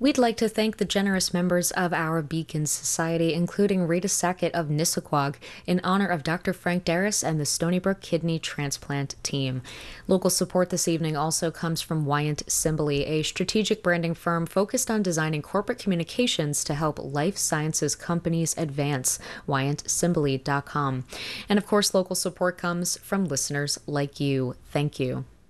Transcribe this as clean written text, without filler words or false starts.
We'd like to thank the generous members of our Beacon Society, including Rita Sackett of Nissaquag, in honor of Dr. Frank Darris and the Stony Brook Kidney Transplant Team. Local support this evening also comes from Wyant Simbally, a strategic branding firm focused on designing corporate communications to help life sciences companies advance. WyantSimbally.com. And of course, local support comes from listeners like you. Thank you.